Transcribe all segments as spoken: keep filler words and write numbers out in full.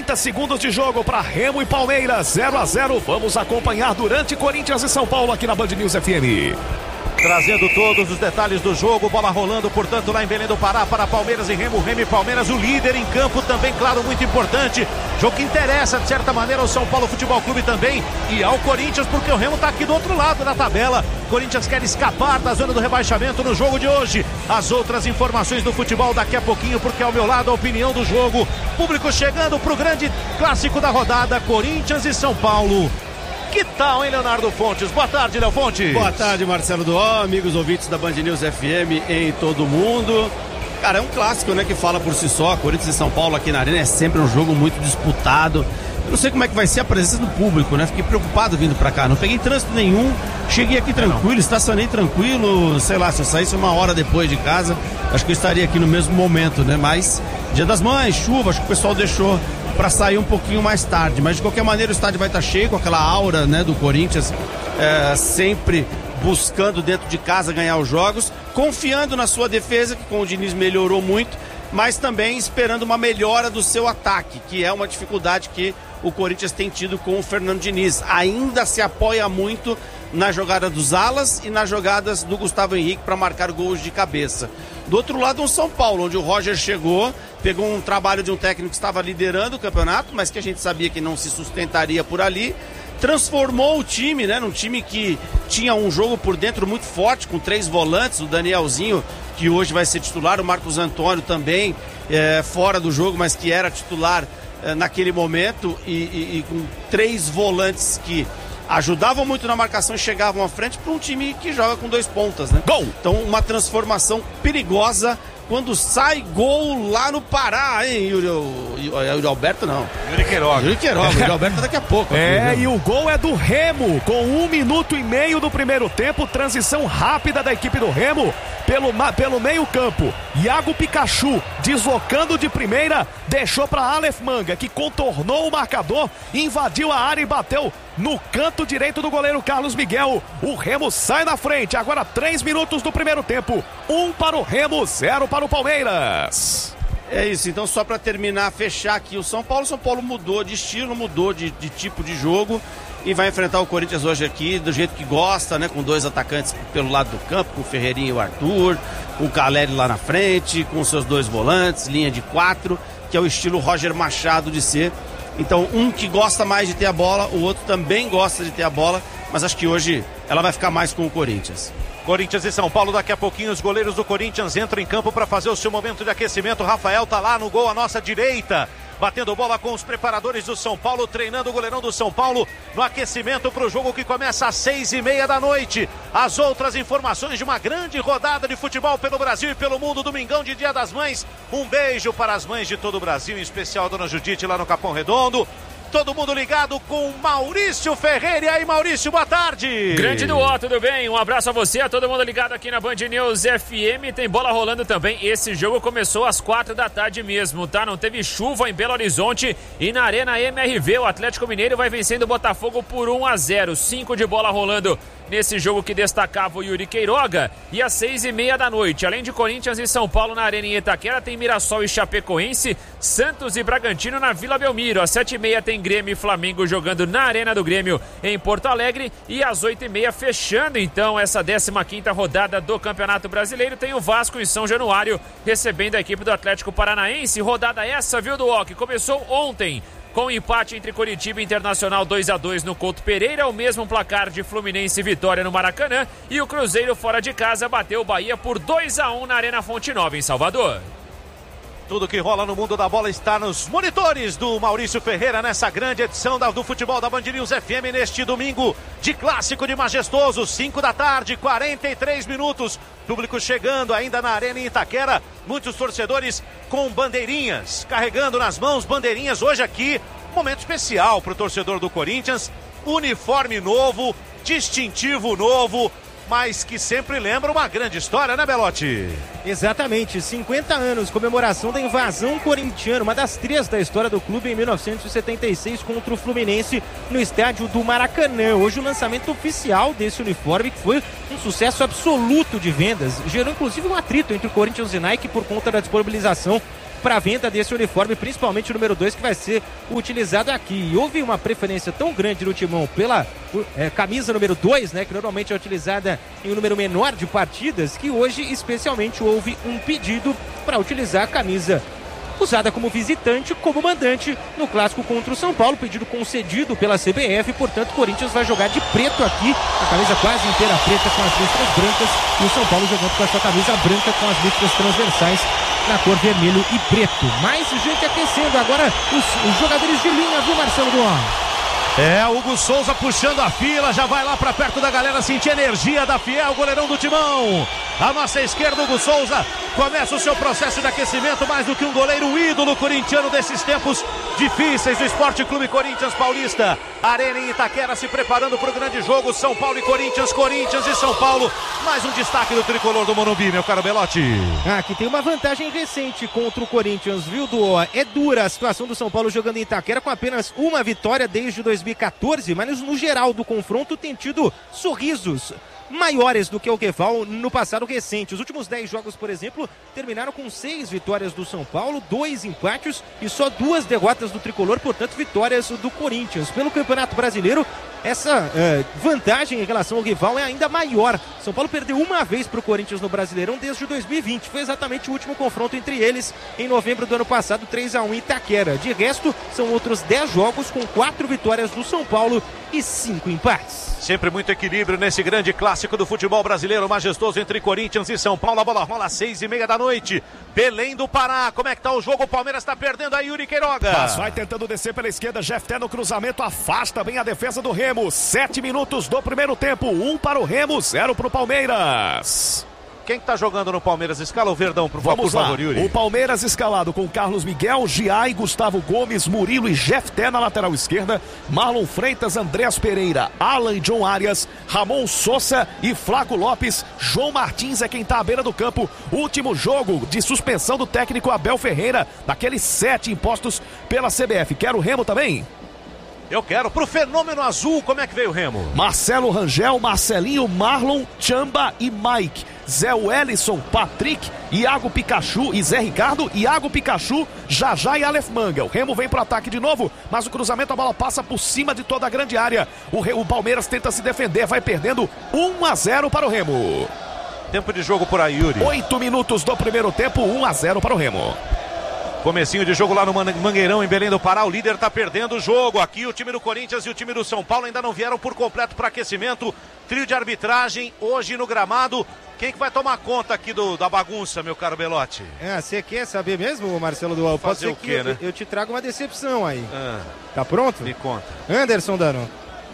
trinta segundos de jogo para Remo e Palmeiras, zero a zero. Vamos acompanhar durante Corinthians e São Paulo aqui na Band News F M. Trazendo todos os detalhes do jogo, bola rolando, portanto, lá em Belém do Pará para Palmeiras e Remo, Remo e Palmeiras, o líder em campo também, claro, muito importante. Jogo que interessa, de certa maneira, ao São Paulo Futebol Clube também e ao Corinthians, porque o Remo está aqui do outro lado da tabela. Corinthians quer escapar da zona do rebaixamento no jogo de hoje. As outras informações do futebol daqui a pouquinho, porque ao meu lado a opinião do jogo. Público chegando para o grande clássico da rodada, Corinthians e São Paulo. Que tal, hein, Leonardo Fontes? Boa tarde, Léo Fontes. Boa tarde, Marcelo Duó, amigos ouvintes da Band News F M em todo mundo. Cara, é um clássico, né, que fala por si só. Corinthians e São Paulo aqui na Arena é sempre um jogo muito disputado. Eu não sei como é que vai ser a presença do público, né? Fiquei preocupado vindo pra cá. Não peguei trânsito nenhum, cheguei aqui tranquilo, estacionei tranquilo. Sei lá, se eu saísse uma hora depois de casa, acho que eu estaria aqui no mesmo momento, né? Mas, Dia das Mães, chuva, acho que o pessoal deixou para sair um pouquinho mais tarde, mas de qualquer maneira o estádio vai estar cheio com aquela aura, né, do Corinthians, é, sempre buscando dentro de casa ganhar os jogos, confiando na sua defesa, que com o Diniz melhorou muito, mas também esperando uma melhora do seu ataque, que é uma dificuldade que o Corinthians tem tido com o Fernando Diniz. Ainda se apoia muito na jogada dos alas e nas jogadas do Gustavo Henrique para marcar gols de cabeça. Do outro lado, um São Paulo, onde o Roger chegou, pegou um trabalho de um técnico que estava liderando o campeonato, mas que a gente sabia que não se sustentaria por ali, transformou o time, né, num time que tinha um jogo por dentro muito forte, com três volantes, o Danielzinho, que hoje vai ser titular, o Marcos Antônio também, é, fora do jogo, mas que era titular é, naquele momento, e, e, e com três volantes que ajudavam muito na marcação e chegavam à frente para um time que joga com dois pontas, né? Gol! Então, uma transformação perigosa quando sai gol lá no Pará, hein, Yuri, Yuri Alberto não. Yuri Queiroga. Yuri Queiroga, Yuri Alberto daqui a pouco. É, aqui, e o gol é do Remo, com um minuto e meio do primeiro tempo, transição rápida da equipe do Remo pelo, pelo meio campo. Iago Pikachu, deslocando de primeira, deixou para Aleph Manga, que contornou o marcador, invadiu a área e bateu no canto direito do goleiro Carlos Miguel. O Remo sai na frente, agora três minutos do primeiro tempo, um para o Remo, zero para o Palmeiras. É isso, então só para terminar, fechar aqui o São Paulo. São Paulo mudou de estilo, mudou de, de tipo de jogo e vai enfrentar o Corinthians hoje aqui do jeito que gosta, né? Com dois atacantes pelo lado do campo, com o Ferreirinha e o Arthur, com o Caleri lá na frente, com seus dois volantes, linha de quatro, que é o estilo Roger Machado de ser. Então, um que gosta mais de ter a bola, o outro também gosta de ter a bola, mas acho que hoje ela vai ficar mais com o Corinthians. Corinthians e São Paulo, daqui a pouquinho os goleiros do Corinthians entram em campo para fazer o seu momento de aquecimento. O Rafael tá lá no gol à nossa direita, batendo bola com os preparadores do São Paulo, treinando o goleirão do São Paulo no aquecimento para o jogo que começa às seis e meia da noite. As outras informações de uma grande rodada de futebol pelo Brasil e pelo mundo, domingão de Dia das Mães. Um beijo para as mães de todo o Brasil, em especial a dona Judite lá no Capão Redondo. Todo mundo ligado com Maurício Ferreira. E aí, Maurício, boa tarde. Grande Duó, tudo bem? Um abraço a você, a todo mundo ligado aqui na Band News F M. Tem bola rolando também. Esse jogo começou às quatro da tarde mesmo, tá? Não teve chuva em Belo Horizonte e na Arena M R V. O Atlético Mineiro vai vencendo o Botafogo por um a zero. cinco de bola rolando nesse jogo que destacava o Yuri Queiroga. E às seis e meia da noite, além de Corinthians e São Paulo na Arena em Itaquera, tem Mirassol e Chapecoense, Santos e Bragantino na Vila Belmiro. Às sete e meia tem Grêmio e Flamengo jogando na Arena do Grêmio em Porto Alegre. E às oito e meia, fechando então essa décima quinta rodada do Campeonato Brasileiro, tem o Vasco em São Januário recebendo a equipe do Atlético Paranaense. Rodada essa, viu, Duó, que começou ontem com o empate entre Coritiba e Internacional dois a dois no Couto Pereira, o mesmo placar de Fluminense e Vitória no Maracanã, e o Cruzeiro fora de casa bateu o Bahia por dois a um na Arena Fonte Nova em Salvador. Tudo que rola no mundo da bola está nos monitores do Maurício Ferreira nessa grande edição da, do futebol da Band News F M neste domingo de clássico de majestoso, cinco da tarde, quarenta e três minutos. Público chegando ainda na Arena em Itaquera, muitos torcedores com bandeirinhas, carregando nas mãos bandeirinhas. Hoje aqui, momento especial para o torcedor do Corinthians, uniforme novo, distintivo novo, mas que sempre lembra uma grande história, né, Belotti? Exatamente, cinquenta anos, comemoração da invasão corintiana, uma das três da história do clube em mil novecentos e setenta e seis contra o Fluminense no estádio do Maracanã. Hoje o lançamento oficial desse uniforme, que foi um sucesso absoluto de vendas, gerou inclusive um atrito entre o Corinthians e Nike por conta da disponibilização para a venda desse uniforme, principalmente o número dois, que vai ser utilizado aqui. E houve uma preferência tão grande no Timão pela é, camisa número dois, né, que normalmente é utilizada em um número menor de partidas, que hoje especialmente houve um pedido para utilizar a camisa usada como visitante, como mandante no clássico contra o São Paulo, pedido concedido pela C B F, portanto o Corinthians vai jogar de preto aqui, a camisa quase inteira preta com as listras brancas, e o São Paulo jogando com a sua camisa branca com as listras transversais na cor vermelho e preto. Mais gente aquecendo agora os, os jogadores de linha, viu, Marcelo Duan? É, Hugo Souza puxando a fila, já vai lá pra perto da galera sentir a energia da Fiel, goleirão do Timão. À nossa esquerda, Hugo Souza começa o seu processo de aquecimento, mais do que um goleiro, um ídolo corintiano desses tempos difíceis do Esporte Clube Corinthians Paulista. Arena em Itaquera se preparando para o grande jogo, São Paulo e Corinthians, Corinthians e São Paulo. Mais um destaque do tricolor do Morumbi, meu caro Belotti. Ah, aqui tem uma vantagem recente contra o Corinthians, viu, Duó? É dura a situação do São Paulo jogando em Itaquera com apenas uma vitória desde dois mil e quatorze, mas no geral do confronto tem tido sorrisos maiores do que o rival no passado recente. Os últimos dez jogos, por exemplo, terminaram com seis vitórias do São Paulo, dois empates e só duas derrotas do tricolor, portanto vitórias do Corinthians. Pelo Campeonato Brasileiro, essa uh, vantagem em relação ao rival é ainda maior. São Paulo perdeu uma vez para o Corinthians no Brasileirão desde dois mil e vinte. Foi exatamente o último confronto entre eles em novembro do ano passado, três a um em Itaquera. De resto, são outros dez jogos com quatro vitórias do São Paulo e cinco empates. Sempre muito equilíbrio nesse grande clássico do futebol brasileiro, majestoso entre Corinthians e São Paulo. A bola rola às seis e meia da noite. Belém do Pará, como é que tá o jogo? O Palmeiras tá perdendo aí, Yuri Queiroga. Mas vai tentando descer pela esquerda, Jefté no cruzamento, afasta bem a defesa do Remo. Sete minutos do primeiro tempo, um para o Remo, zero para o Palmeiras. Quem que tá jogando no Palmeiras? Escala o Verdão, por, Vamos por lá. favor, Yuri. O Palmeiras escalado com Carlos Miguel, Giai, Gustavo Gomes, Murilo e Jefté na lateral esquerda, Marlon Freitas, Andreas Pereira, Alan e John Arias, Ramon Sousa e Flaco Lopes. João Martins é quem tá à beira do campo. Último jogo de suspensão do técnico Abel Ferreira, daqueles sete impostos pela C B F. Quer o Remo também? Eu quero. Pro Fenômeno Azul, como é que veio o Remo? Marcelo Rangel, Marcelinho, Marlon, Chamba e Mike. Zé Wellison, Patrick, Iago Pikachu e Zé Ricardo, Iago Pikachu, Jajá e Aleph Manga. O Remo vem pro ataque de novo, mas o cruzamento, a bola passa por cima de toda a grande área. O, Re... o Palmeiras tenta se defender, vai perdendo um a zero para o Remo. Tempo de jogo por aí, Yuri. Oito minutos do primeiro tempo, um a zero para o Remo. Comecinho de jogo lá no Mangueirão, em Belém do Pará. O líder tá perdendo o jogo. Aqui o time do Corinthians e o time do São Paulo ainda não vieram por completo para aquecimento. Trio de arbitragem hoje no gramado. Quem que vai tomar conta aqui do, da bagunça, meu caro Belotti? É, você quer saber mesmo, Marcelo Dual? Pode ser o que quê, eu, né? eu te trago uma decepção aí. Ah, tá pronto? me conta. Anderson Daronco.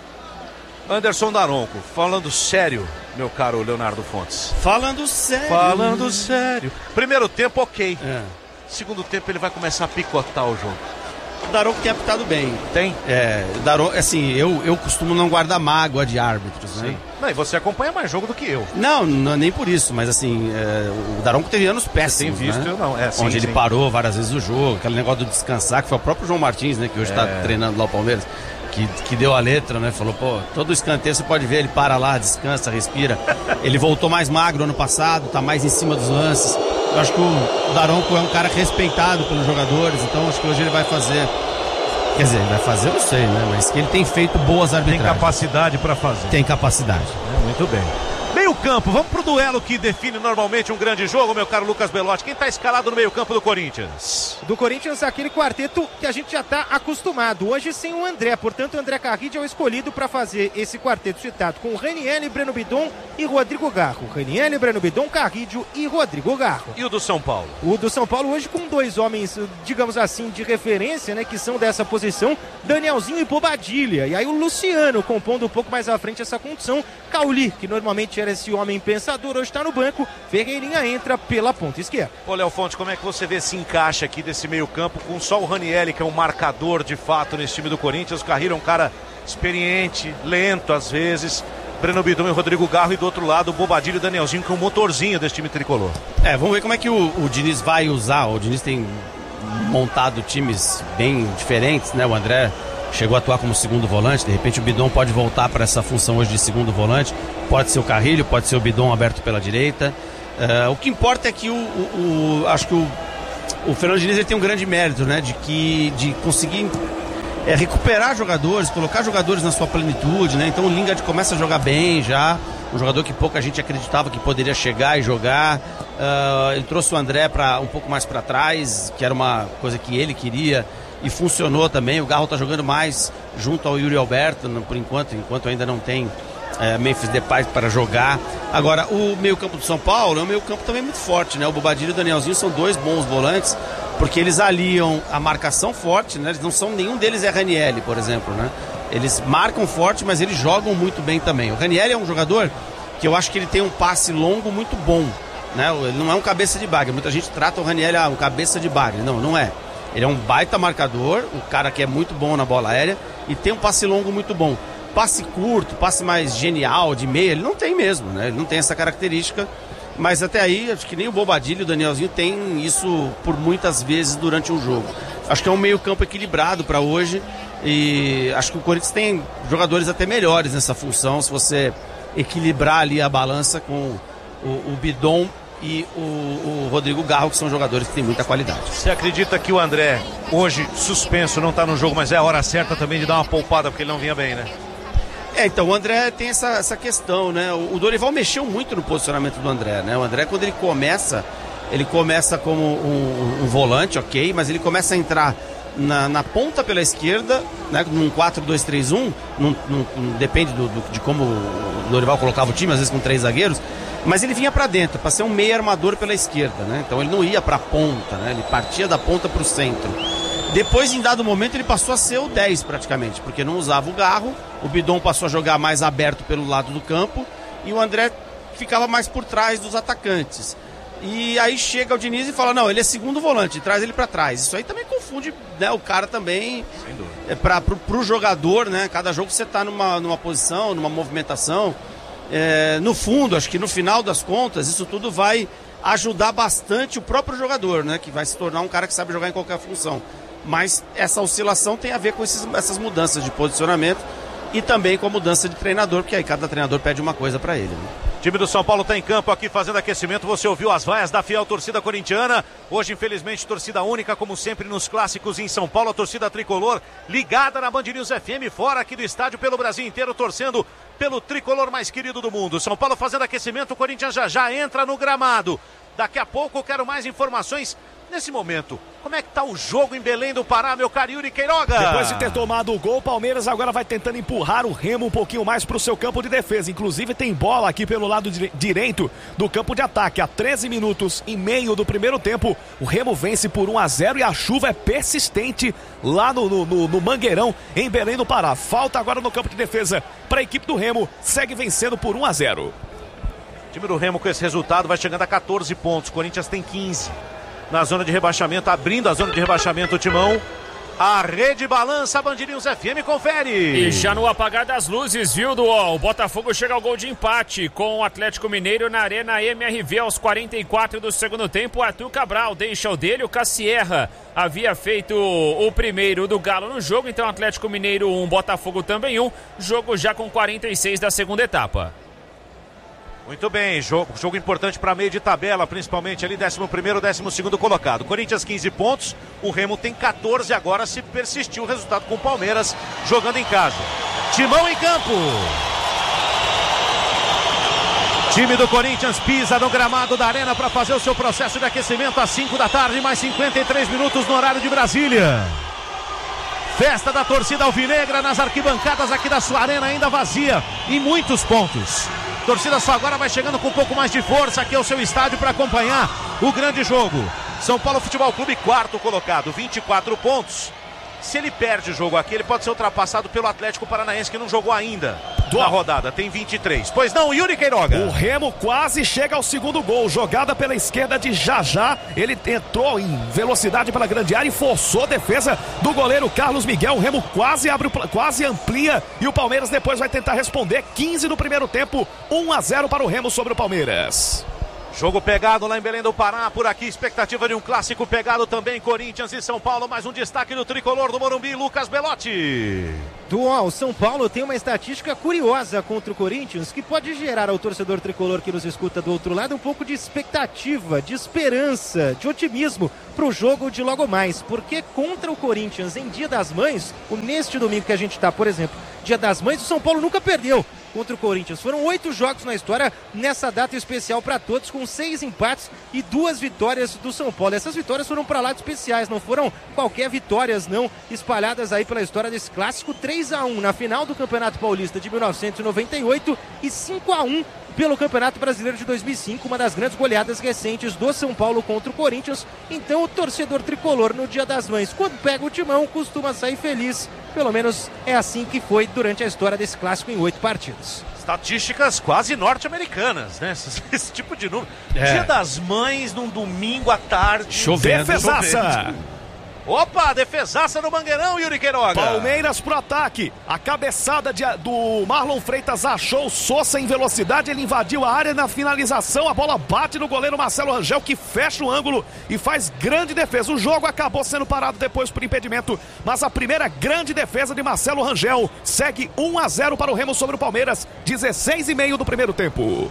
Anderson Daronco, falando sério, meu caro Leonardo Fontes. Falando sério. Falando sério. Primeiro tempo, ok. É. Segundo tempo ele vai começar a picotar o jogo. O Daronco tem apitado bem. Tem? É, o Daronco, assim, eu, eu costumo não guardar mágoa de árbitros, né? Sim. Não, e você acompanha mais jogo do que eu. Não, não nem por isso, mas assim, é, o Daronco teve anos péssimos, Tem visto, né? eu não. É, sim, Onde sim. ele parou várias vezes o jogo, aquele negócio do descansar, que foi o próprio João Martins, né? Que hoje está É. treinando lá o Palmeiras. Que, que deu a letra, né? Falou, pô, todo escanteio você pode ver, ele para lá, descansa, respira. Ele voltou mais magro ano passado, tá mais em cima dos lances. Eu acho que o Daronco é um cara respeitado pelos jogadores, então acho que hoje ele vai fazer. Quer dizer, ele vai fazer, eu não sei, né? Mas que ele tem feito boas Tem arbitragens. capacidade para fazer. Tem capacidade. É, muito bem. Meio campo, vamos pro duelo que define normalmente um grande jogo, meu caro Lucas Belotti. Quem tá escalado no meio campo do Corinthians? Do Corinthians, aquele quarteto que a gente já está acostumado. Hoje sem o André, portanto o André Carride é o escolhido para fazer esse quarteto citado com o Raniel, Breno Bidon e Rodrigo Garro. Raniel, Breno Bidon, Carridio e Rodrigo Garro. E o do São Paulo? O do São Paulo hoje com dois homens, digamos assim, de referência, né, que são dessa posição, Danielzinho e Bobadilha. E aí o Luciano compondo um pouco mais à frente essa condição. Cauli, que normalmente era esse homem pensador, hoje está no banco. Ferreirinha entra pela ponta esquerda. Ô, Léo Fonte, como é que você vê se encaixa aqui desse meio campo com só o Raniel, que é um marcador de fato nesse time do Corinthians? O Carrilho é um cara experiente, lento às vezes. Breno Bidon e Rodrigo Garro, e do outro lado o Bobadilha e o Danielzinho, que é um motorzinho desse time tricolor. É, vamos ver como é que o, o Diniz vai usar. O Diniz tem montado times bem diferentes, né? O André chegou a atuar como segundo volante, de repente o Bidon pode voltar para essa função hoje de segundo volante, pode ser o Carrilho, pode ser o Bidon aberto pela direita. Uh, o que importa é que o, o, o acho que o, o Fernando Diniz ele tem um grande mérito, né? De, que, de conseguir é, recuperar jogadores, colocar jogadores na sua plenitude, né? Então o Lingard começa a jogar bem já, um jogador que pouca gente acreditava que poderia chegar e jogar. Uh, ele trouxe o André pra, um pouco mais para trás, que era uma coisa que ele queria, e funcionou também. O Garro está jogando mais junto ao Yuri Alberto, por enquanto, enquanto ainda não tem é, Memphis Depay para jogar. Agora, o meio-campo do São Paulo é um meio-campo também muito forte, né? O Bobadilha e o Danielzinho são dois bons volantes, porque eles aliam a marcação forte, né? Eles não são, nenhum deles é Ranieri, por exemplo, né? Eles marcam forte, mas eles jogam muito bem também. O Ranieri é um jogador que eu acho que ele tem um passe longo muito bom, né? Ele não é um cabeça de bagre. Muita gente trata o Ranieri, ah, um cabeça de bagre. Não, não é. Ele é um baita marcador, um cara que é muito bom na bola aérea e tem um passe longo muito bom. Passe curto, passe mais genial, de meia, ele não tem mesmo, né? Ele não tem essa característica, mas até aí, acho que nem o Bobadilha e o Danielzinho tem isso por muitas vezes durante um jogo. Acho que é um meio campo equilibrado para hoje e acho que o Corinthians tem jogadores até melhores nessa função, se você equilibrar ali a balança com o, o Bidon e o, o Rodrigo Garro, que são jogadores que têm muita qualidade. Você acredita que o André, hoje suspenso, não está no jogo, mas é a hora certa também de dar uma poupada, porque ele não vinha bem, né? É, então o André tem essa, essa questão, né? O, o Dorival mexeu muito no posicionamento do André, né? O André, quando ele começa, ele começa como um, um, um volante, ok, mas ele começa a entrar na, na ponta pela esquerda, né? Num quatro dois três um, num, num, num, depende do, do, de como o Dorival colocava o time, às vezes com três zagueiros, mas ele vinha para dentro, para ser um meio armador pela esquerda, né? Então ele não ia para a ponta, né? Ele partia da ponta para o centro. Depois, em dado momento, ele passou a ser o dez praticamente, porque não usava o Garro, o Bidon passou a jogar mais aberto pelo lado do campo e o André ficava mais por trás dos atacantes. E aí chega o Diniz e fala, não, ele é segundo volante, traz ele para trás. Isso aí também confunde, né, o cara também, é, para pro, pro jogador, né? Cada jogo você tá numa, numa posição, numa movimentação. É, no fundo, acho que no final das contas, isso tudo vai ajudar bastante o próprio jogador, né? Que vai se tornar um cara que sabe jogar em qualquer função. Mas essa oscilação tem a ver com esses, essas mudanças de posicionamento e também com a mudança de treinador, porque aí cada treinador pede uma coisa para ele, né? O time do São Paulo está em campo aqui fazendo aquecimento. Você ouviu as vaias da fiel torcida corintiana. Hoje, infelizmente, torcida única, como sempre, nos clássicos em São Paulo. A torcida tricolor ligada na Band News F M, fora aqui do estádio, pelo Brasil inteiro, torcendo pelo tricolor mais querido do mundo. São Paulo fazendo aquecimento, o Corinthians já já entra no gramado. Daqui a pouco eu quero mais informações nesse momento. Como é que tá o jogo em Belém do Pará, meu caro Yuri Queiroga? Depois de ter tomado o gol, o Palmeiras agora vai tentando empurrar o Remo um pouquinho mais pro seu campo de defesa. Inclusive tem bola aqui pelo lado direito do campo de ataque. A treze minutos e meio do primeiro tempo, o Remo vence por um a zero e a chuva é persistente lá no, no, no Mangueirão, em Belém do Pará. Falta agora no campo de defesa para a equipe do Remo, segue vencendo por um a zero. O time do Remo com esse resultado vai chegando a catorze pontos, o Corinthians tem quinze. Na zona de rebaixamento, abrindo a zona de rebaixamento, o Timão. A rede balança, a Band News F M, confere. E já no apagar das luzes, viu, Duol? O Botafogo chega ao gol de empate com o Atlético Mineiro na Arena M R V aos quarenta e quatro do segundo tempo. O Arthur Cabral deixa o dele, o Cassierra havia feito o primeiro do Galo no jogo, então Atlético Mineiro um, Botafogo também um. Jogo já com quarenta e seis da segunda etapa. Muito bem, jogo, jogo importante para meio de tabela, principalmente ali décimo primeiro, décimo segundo colocado. Corinthians quinze pontos, o Remo tem catorze agora, se persistir o resultado com o Palmeiras jogando em casa. Timão em campo. Time do Corinthians pisa no gramado da Arena para fazer o seu processo de aquecimento às cinco da tarde, mais cinquenta e três minutos no horário de Brasília. Festa da torcida alvinegra nas arquibancadas aqui da sua Arena, ainda vazia, em muitos pontos. Torcida só agora vai chegando com um pouco mais de força aqui ao seu estádio para acompanhar o grande jogo. São Paulo Futebol Clube, quarto colocado, vinte e quatro pontos. Se ele perde o jogo aqui, ele pode ser ultrapassado pelo Atlético Paranaense, que não jogou ainda na rodada, tem vinte e três. Pois não, Yuri Queiroga? O Remo quase chega ao segundo gol, jogada pela esquerda de Jajá, ele entrou em velocidade pela grande área e forçou a defesa do goleiro Carlos Miguel. O Remo quase abre, quase amplia e o Palmeiras depois vai tentar responder. quinze do primeiro tempo, um a zero para o Remo sobre o Palmeiras. Jogo pegado lá em Belém do Pará, por aqui expectativa de um clássico pegado também, Corinthians e São Paulo, mais um destaque do tricolor do Morumbi, Lucas Belotti. Do o São Paulo tem uma estatística curiosa contra o Corinthians que pode gerar ao torcedor tricolor que nos escuta do outro lado um pouco de expectativa, de esperança, de otimismo para o jogo de logo mais, porque contra o Corinthians em Dia das Mães, neste domingo que a gente está, por exemplo, Dia das Mães, o São Paulo nunca perdeu contra o Corinthians. Foram oito jogos na história nessa data especial para todos, com seis empates e duas vitórias do São Paulo. Essas vitórias foram para lá de especiais, não foram qualquer vitórias não, espalhadas aí pela história desse clássico. Três a um na final do Campeonato Paulista de mil novecentos e noventa e oito e cinco a um pelo Campeonato Brasileiro de dois mil e cinco, uma das grandes goleadas recentes do São Paulo contra o Corinthians. Então o torcedor tricolor no Dia das Mães, quando pega o timão, costuma sair feliz. Pelo menos é assim que foi durante a história desse clássico em oito partidas. Estatísticas quase norte-americanas, né? Esse, esse tipo de número. É. Dia das Mães, num domingo à tarde. Chovendo. Defesaça. Opa, defesaça no Mangueirão, Yuri Queiroga. Palmeiras pro ataque. A cabeçada de, do Marlon Freitas achou o Sousa em velocidade. Ele invadiu a área na finalização. A bola bate no goleiro Marcelo Rangel, que fecha o ângulo e faz grande defesa. O jogo acabou sendo parado depois por impedimento, mas a primeira grande defesa de Marcelo Rangel segue um a zero para o Remo sobre o Palmeiras. dezesseis e meio do primeiro tempo.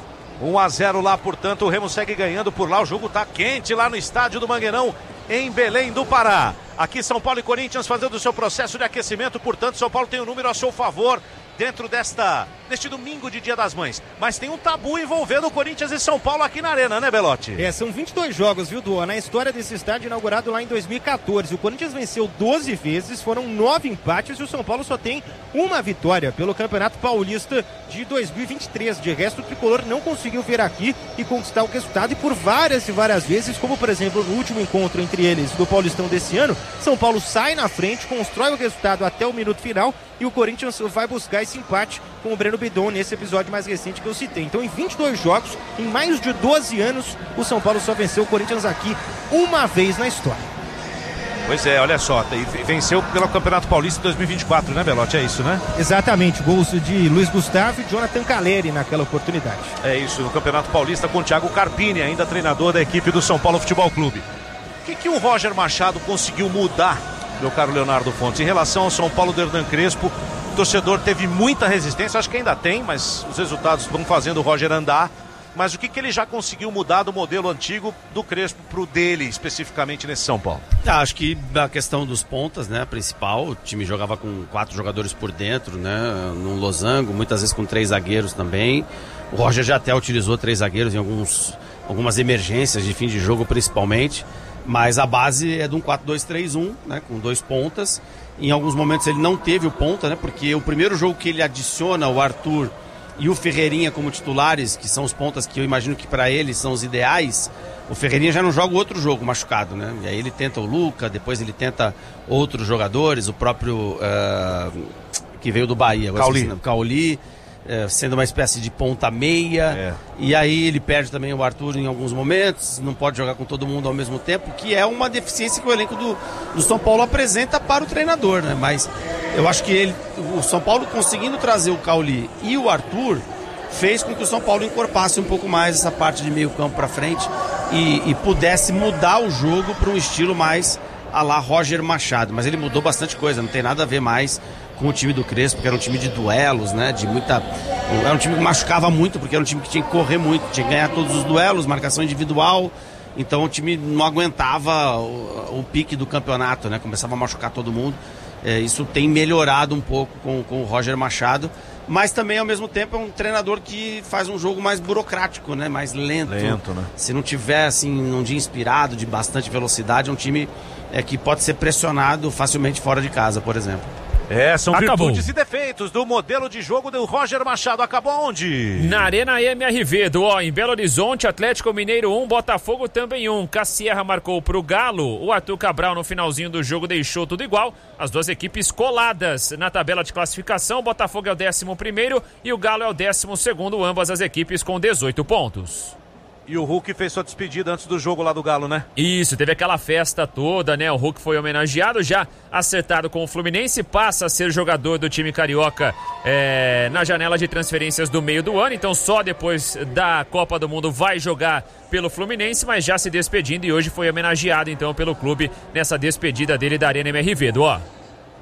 um a zero lá, portanto, o Remo segue ganhando por lá. O jogo tá quente lá no estádio do Mangueirão, em Belém do Pará. Aqui São Paulo e Corinthians fazendo o seu processo de aquecimento, portanto São Paulo tem um número a seu favor dentro desta, deste domingo de Dia das Mães. Mas tem um tabu envolvendo o Corinthians e São Paulo aqui na Arena, né, Belotti? É, são vinte e dois jogos, viu, Duan? Na história desse estádio inaugurado lá em dois mil e catorze. O Corinthians venceu doze vezes, foram nove empates e o São Paulo só tem uma vitória pelo Campeonato Paulista de dois mil e vinte e três. De resto, o tricolor não conseguiu vir aqui e conquistar o resultado, e por várias e várias vezes, como por exemplo no último encontro entre eles do Paulistão desse ano, São Paulo sai na frente, constrói o resultado até o minuto final e o Corinthians vai buscar esse empate com o Breno Bidon nesse episódio mais recente que eu citei. Então, em vinte e dois jogos, em mais de doze anos, o São Paulo só venceu o Corinthians aqui uma vez na história. Pois é, olha só, venceu pelo Campeonato Paulista dois mil e vinte e quatro, né, Belotti? É isso, né? Exatamente, gols de Luiz Gustavo e Jonathan Caleri naquela oportunidade. É isso, no Campeonato Paulista com o Thiago Carpini, ainda treinador da equipe do São Paulo Futebol Clube. O que, que o Roger Machado conseguiu mudar, meu caro Leonardo Fontes, em relação ao São Paulo do Hernan Crespo? O torcedor teve muita resistência, acho que ainda tem, mas os resultados vão fazendo o Roger andar. Mas o que, que ele já conseguiu mudar do modelo antigo do Crespo para o dele, especificamente nesse São Paulo? Ah, acho que a questão dos pontas, né, principal, o time jogava com quatro jogadores por dentro, né, num losango, muitas vezes com três zagueiros também. O Roger já até utilizou três zagueiros em alguns, algumas emergências de fim de jogo principalmente, mas a base é de um quatro dois três um, né, com dois pontas. Em alguns momentos ele não teve o ponta, né, porque o primeiro jogo que ele adiciona o Arthur e o Ferreirinha como titulares, que são os pontas que eu imagino que para eles são os ideais, o Ferreirinha já não joga o outro jogo machucado, né? E aí ele tenta o Luca, depois ele tenta outros jogadores, o próprio uh, que veio do Bahia, agora Cauli, esqueci, Cauli uh, sendo uma espécie de ponta meia, é. E aí ele perde também o Arthur em alguns momentos, não pode jogar com todo mundo ao mesmo tempo, que é uma deficiência que o elenco do, do São Paulo apresenta para o treinador, né? Mas eu acho que ele, o São Paulo conseguindo trazer o Cauli e o Arthur fez com que o São Paulo encorpasse um pouco mais essa parte de meio campo para frente e, e pudesse mudar o jogo para um estilo mais à la Roger Machado. Mas ele mudou bastante coisa, não tem nada a ver mais com o time do Crespo, que era um time de duelos, né? De muita, era um time que machucava muito, porque era um time que tinha que correr muito, tinha que ganhar todos os duelos, marcação individual. Então o time não aguentava o, o pique do campeonato, né? Começava a machucar todo mundo. É, isso tem melhorado um pouco com, com o Roger Machado, mas também ao mesmo tempo é um treinador que faz um jogo mais burocrático, né? Mais lento. Lento, né? Se não tiver assim num dia inspirado, de bastante velocidade, é um time é, que pode ser pressionado facilmente fora de casa, por exemplo. É, são Acabou. Virtudes e defeitos do modelo de jogo do Roger Machado. Acabou onde? Na Arena M R V, do ó, em Belo Horizonte, Atlético Mineiro um, Botafogo também um. Cassierra marcou pro Galo, o Arthur Cabral no finalzinho do jogo deixou tudo igual. As duas equipes coladas na tabela de classificação, o Botafogo é o décimo primeiro e o Galo é o décimo segundo, ambas as equipes com dezoito pontos. E o Hulk fez sua despedida antes do jogo lá do Galo, né? Isso, teve aquela festa toda, né? O Hulk foi homenageado, já acertado com o Fluminense, passa a ser jogador do time carioca é, na janela de transferências do meio do ano, então só depois da Copa do Mundo vai jogar pelo Fluminense, mas já se despedindo e hoje foi homenageado então pelo clube nessa despedida dele da Arena M R V, do ó.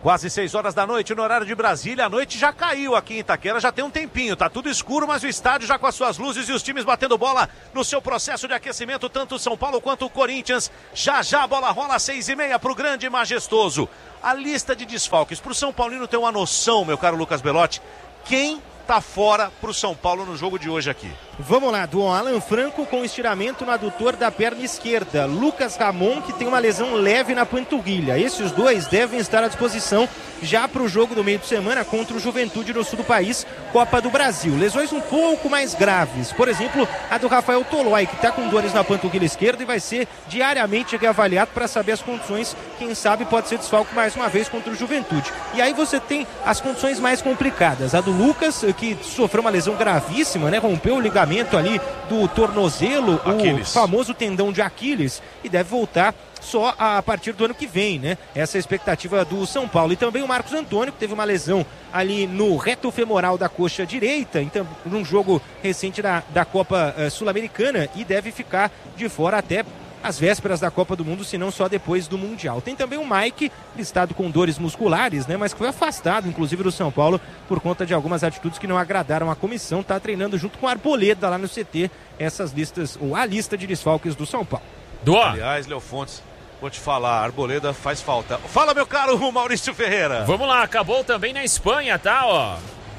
Quase seis horas da noite no horário de Brasília. A noite já caiu aqui em Itaquera, já tem um tempinho. Tá tudo escuro, mas o estádio já com as suas luzes e os times batendo bola no seu processo de aquecimento, tanto o São Paulo quanto o Corinthians. Já já a bola rola às seis e meia pro grande e majestoso. A lista de desfalques. Pro São Paulino ter uma noção, meu caro Lucas Belotti, quem tá fora pro São Paulo no jogo de hoje aqui? Vamos lá, do Alan Franco com estiramento no adutor da perna esquerda. Lucas Ramon, que tem uma lesão leve na panturrilha. Esses dois devem estar à disposição já para o jogo do meio de semana contra o Juventude no sul do país, Copa do Brasil. Lesões um pouco mais graves, por exemplo, a do Rafael Tolói, que está com dores na panturrilha esquerda e vai ser diariamente reavaliado para saber as condições. Quem sabe pode ser desfalque mais uma vez contra o Juventude. E aí você tem as condições mais complicadas. A do Lucas, que sofreu uma lesão gravíssima, né? Rompeu o ligamento ali do tornozelo, Aquiles. O famoso tendão de Aquiles, e deve voltar só a partir do ano que vem, né? Essa é a expectativa do São Paulo. E também o Marcos Antônio, que teve uma lesão ali no reto femoral da coxa direita, então, num jogo recente da, da Copa uh, Sul-Americana, e deve ficar de fora até as vésperas da Copa do Mundo, se não só depois do Mundial. Tem também o Mike, listado com dores musculares, né, mas que foi afastado, inclusive, do São Paulo por conta de algumas atitudes que não agradaram a comissão. Está treinando junto com o Arboleda lá no C T, essas listas, ou a lista de desfalques do São Paulo. Do Aliás, Léo Fontes, vou te falar, Arboleda faz falta. Fala, meu caro Maurício Ferreira. Vamos lá, acabou também na Espanha, tá, ó.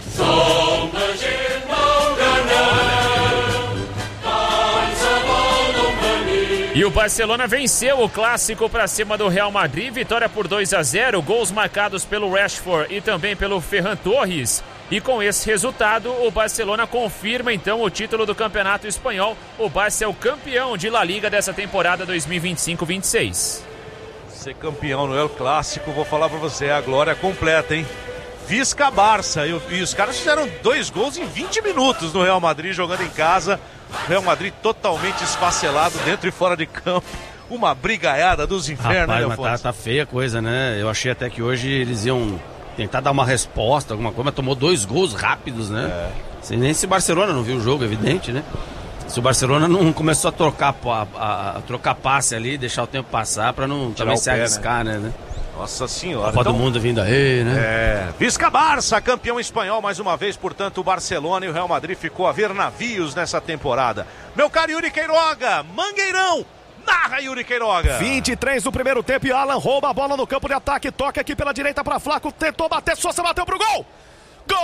E o Barcelona venceu o clássico para cima do Real Madrid, vitória por dois a zero, gols marcados pelo Rashford e também pelo Ferran Torres. E com esse resultado, o Barcelona confirma então o título do Campeonato Espanhol. O Barça é o campeão de La Liga dessa temporada dois mil e vinte e cinco vinte e seis. Ser campeão no El Clássico, vou falar para você, a glória completa, hein? Visca Barça, e, e os caras fizeram dois gols em vinte minutos no Real Madrid, jogando em casa. O Real Madrid totalmente esfacelado dentro e fora de campo. Uma brigaiada dos infernos, Rapaz, né, mas tá, tá feia a coisa, né? Eu achei até que hoje eles iam tentar dar uma resposta, alguma coisa, mas tomou dois gols rápidos, né? É. Sem nem se o Barcelona não viu o jogo, evidente, né? Se o Barcelona não começou a trocar, a, a, a trocar passe ali, deixar o tempo passar pra não Tirar também se pé, arriscar, né? né? Nossa senhora. Copa então, do Mundo vindo aí, né? É. Visca Barça, campeão espanhol mais uma vez, portanto o Barcelona e o Real Madrid ficou a ver navios nessa temporada. Meu caro Yuri Queiroga, Mangueirão, narra Yuri Queiroga. vinte e três do primeiro tempo e Alan rouba a bola no campo de ataque, toca aqui pela direita para Flaco, tentou bater, Sousa bateu pro gol.